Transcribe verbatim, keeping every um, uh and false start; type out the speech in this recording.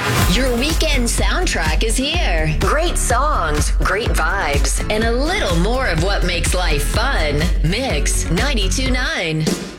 Your weekend soundtrack is here. Great songs, great vibes, and a little more of what makes life fun. Mix ninety-two point nine.